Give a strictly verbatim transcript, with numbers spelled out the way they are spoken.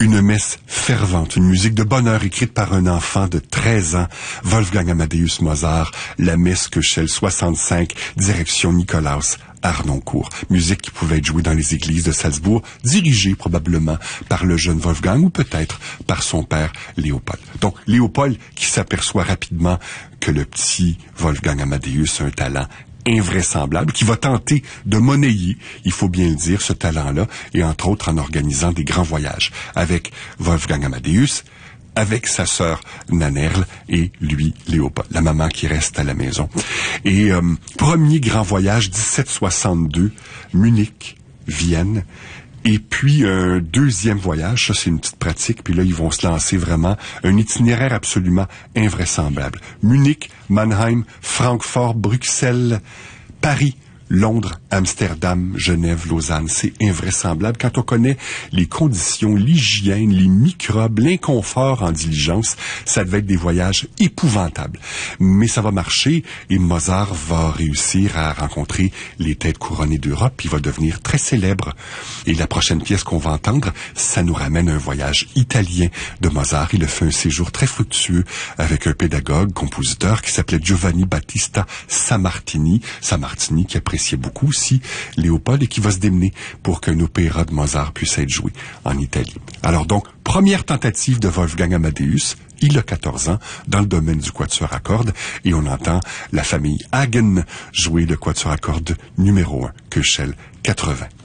Une messe fervente, une musique de bonheur écrite par un enfant de treize ans, Wolfgang Amadeus Mozart, la messe Köchel soixante-cinq, direction Nikolaus Harnoncourt. Musique qui pouvait être jouée dans les églises de Salzbourg, dirigée probablement par le jeune Wolfgang ou peut-être par son père Léopold. Donc, Léopold qui s'aperçoit rapidement que le petit Wolfgang Amadeus a un talent invraisemblable, qui va tenter de monnayer, il faut bien le dire, ce talent-là, et entre autres en organisant des grands voyages avec Wolfgang Amadeus, avec sa sœur Nannerl et lui, Léopold, la maman qui reste à la maison. Et euh, premier grand voyage, dix-sept soixante-deux, Munich, Vienne, et puis un deuxième voyage, ça c'est une petite pratique, puis là ils vont se lancer vraiment un itinéraire absolument invraisemblable. Munich, Mannheim, Francfort, Bruxelles, Paris, Londres, Amsterdam, Genève, Lausanne, c'est invraisemblable. Quand on connaît les conditions, l'hygiène, les microbes, l'inconfort en diligence, ça devait être des voyages épouvantables. Mais ça va marcher et Mozart va réussir à rencontrer les têtes couronnées d'Europe. Il va devenir très célèbre. Et la prochaine pièce qu'on va entendre, ça nous ramène à un voyage italien de Mozart. Il a fait un séjour très fructueux avec un pédagogue, compositeur qui s'appelait Giovanni Battista Sammartini. Sammartini qui appréciait beaucoup aussi Léopold et qui va se démener pour qu'un opéra de Mozart puisse être joué en Italie. Alors donc, première tentative de Wolfgang Amadeus, il a quatorze ans, dans le domaine du quatuor à cordes, et on entend la famille Hagen jouer le quatuor à cordes numéro un, Köchel quatre-vingts.